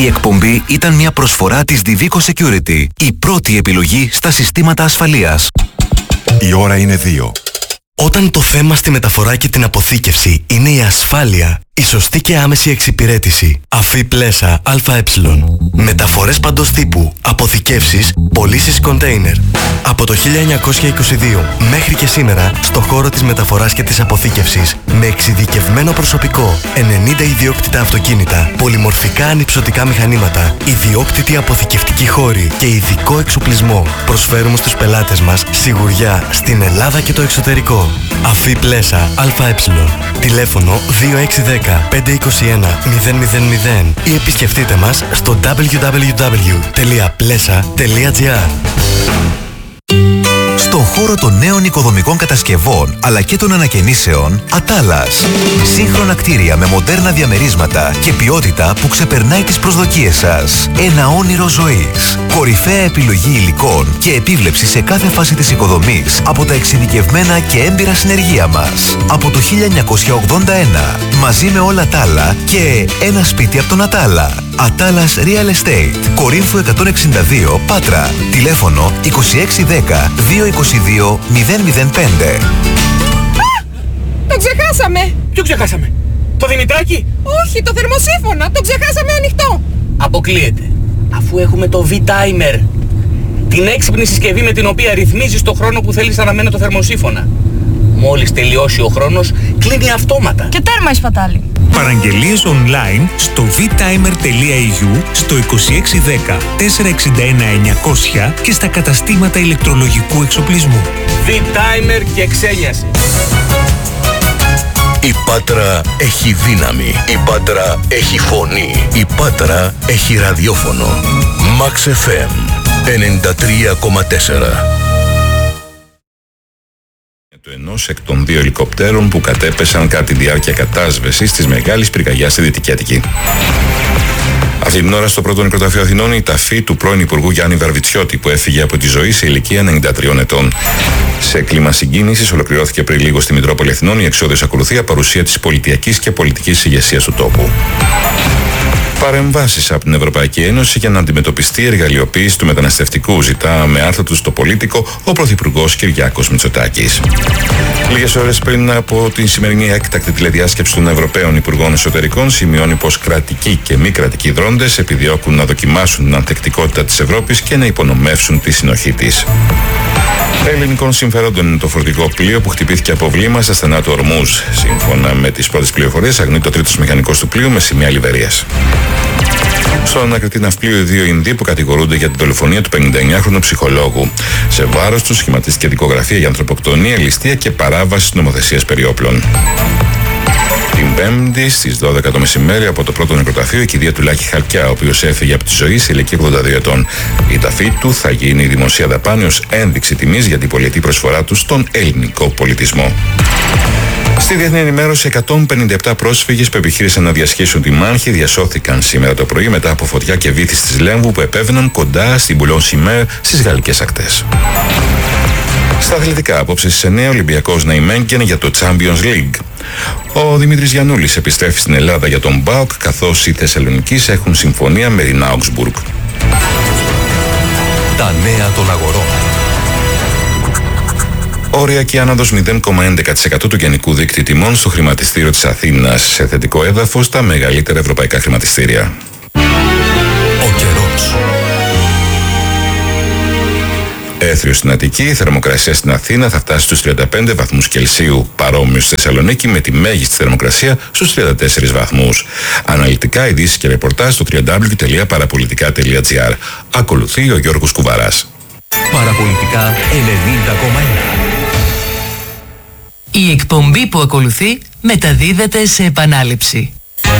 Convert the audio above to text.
Η εκπομπή ήταν μια προσφορά της Divico Security, η πρώτη επιλογή στα συστήματα ασφαλείας. Η ώρα είναι 2. Όταν το θέμα στη μεταφορά και την αποθήκευση είναι η ασφάλεια, η σωστή και άμεση εξυπηρέτηση, Αφή Πλέσα ΑΕ. Μεταφορές παντός τύπου, αποθηκεύσεις, πωλήσεις κοντέινερ. Από το 1922 μέχρι και σήμερα, στο χώρο της μεταφοράς και της αποθήκευσης, με εξειδικευμένο προσωπικό, 90 ιδιόκτητα αυτοκίνητα, πολυμορφικά ανυψωτικά μηχανήματα, ιδιόκτητοι αποθηκευτικοί χώροι και ειδικό εξοπλισμό, προσφέρουμε στους πελάτες μας σιγουριά στην Ελλάδα και το εξωτερικό. Αφή Πλέσα ΑΕ. Τηλέφωνο 2610-521-000 ή επισκεφτείτε μας στο www.plesa.gr. Στον χώρο των νέων οικοδομικών κατασκευών αλλά και των ανακαινήσεων, Ατάλας. Σύγχρονα κτίρια με μοντέρνα διαμερίσματα και ποιότητα που ξεπερνάει τις προσδοκίες σας. Ένα όνειρο ζωής. Κορυφαία επιλογή υλικών και επίβλεψη σε κάθε φάση της οικοδομής από τα εξειδικευμένα και έμπειρα συνεργεία μας. Από το 1981, μαζί με όλα τα άλλα και ένα σπίτι από τον Ατάλα. Ατάλας Real Estate. Κορίνθου 162, Πάτρα. Τηλέφωνο 2610 222 005. Το ξεχάσαμε! Ποιο ξεχάσαμε? Το Δημητράκι? Όχι, το θερμοσύφωνα! Το ξεχάσαμε ανοιχτό! Αποκλείεται. Αφού έχουμε το V-Timer. Την έξυπνη συσκευή με την οποία ρυθμίζεις το χρόνο που θέλεις να αναμένει το θερμοσύφωνα. Μόλις τελειώσει ο χρόνος, κλείνει αυτόματα. Και τέρμα η σπατάλη. Παραγγελίες online στο vtimer.eu, στο 2610 461 900 και στα καταστήματα ηλεκτρολογικού εξοπλισμού. V-Timer και ξένιαση. Η Πάτρα έχει δύναμη. Η Πάτρα έχει φωνή. Η Πάτρα έχει ραδιόφωνο. Max FM 93,4. Του ενός εκ των 2 ελικοπτέρων που κατέπεσαν κατά τη διάρκεια κατάσβεσης της Μεγάλης Πυρκαγιάς στη Δυτική Αττική. Αυτή την ώρα στο πρώτο νεκροταφείο Αθηνών η ταφή του πρώην Υπουργού Γιάννη Βαρβιτσιώτη που έφυγε από τη ζωή σε ηλικία 93 ετών. Σε κλίμα συγκίνησης ολοκληρώθηκε πριν λίγο στη Μητρόπολη Αθηνών η εξώδης ακολουθία παρουσία της πολιτιακής και πολιτικής ηγεσίας του τόπου. Παρεμβάσεις από την Ευρωπαϊκή Ένωση για να αντιμετωπιστεί η εργαλειοποίηση του μεταναστευτικού, ζητά με άρθρο του στο Πολίτικο ο Πρωθυπουργός Κυριάκος Μητσοτάκης. Λίγες ώρες πριν από την σημερινή έκτακτη τηλεδιάσκεψη των Ευρωπαίων Υπουργών Εσωτερικών, σημειώνει πως κρατικοί και μη κρατικοί δρόντες επιδιώκουν να δοκιμάσουν την ανθεκτικότητα της Ευρώπης και να υπονομεύσουν τη συνοχή της. Ελληνικών συμφερόντων είναι το φορτηγό πλοίο που χτυπήθηκε από βλήμα στα στενά του Ορμούζ. Σύμφωνα με τις πρώτες πληροφορίες, αγνοείται ο τρίτος μηχανικός του πλοίου με σημαία Λιβερίας. Στον ανακριτή ναυπλίου οι 2 Ινδοί που κατηγορούνται για την δολοφονία του 59χρονου ψυχολόγου. Σε βάρος τους σχηματίστηκε δικογραφία για ανθρωποκτονία, ληστεία και παράβαση της νομοθεσίας περί όπλων. Την Πέμπτη στις 12 το μεσημέρι από το πρώτο νεκροταφείο η κηδεία του Λάκη Χαλκιά, ο οποίος έφυγε από τη ζωή σε ηλικία 82 ετών. Η ταφή του θα γίνει δημοσία δαπάνη ως ένδειξη τιμής για την πολυετή προσφορά του στον ελληνικό πολιτισμό. Στη διεθνή ενημέρωση, 157 πρόσφυγες που επιχείρησαν να διασχίσουν τη Μάνχη διασώθηκαν σήμερα το πρωί μετά από φωτιά και βύθιση της Λέμβου που επέβαιναν κοντά στην Μπουλόν-Σιμέρ στις γαλλικές ακτές. Στα αθλητικά, απόψε στις 9 Ολυμπιακός Ναϊμέγγεν για το Champions League. Ο Δημήτρης Γιαννούλης επιστρέφει στην Ελλάδα για τον ΠΑΟΚ, καθώς οι Θεσσαλονικείς έχουν συμφωνία με την Augsburg. Τα νέα των αγορών. Οριακή άνοδος 0,11% του γενικού δίκτυου τιμών στο χρηματιστήριο της Αθήνας, σε θετικό έδαφος τα μεγαλύτερα ευρωπαϊκά χρηματιστήρια. Ο καιρός. Έθριο στην Αττική, η θερμοκρασία στην Αθήνα θα φτάσει στους 35 βαθμούς Κελσίου, παρόμοιο στη Θεσσαλονίκη με τη μέγιστη θερμοκρασία στους 34 βαθμούς. Αναλυτικά ειδήσεις και ρεπορτάζ στο www.parapolitica.gr. Ακολουθεί ο Γιώργος Κουβαράς. Παραπολιτικά 90,1. Η εκπομπή που ακολουθεί μεταδίδεται σε επανάληψη.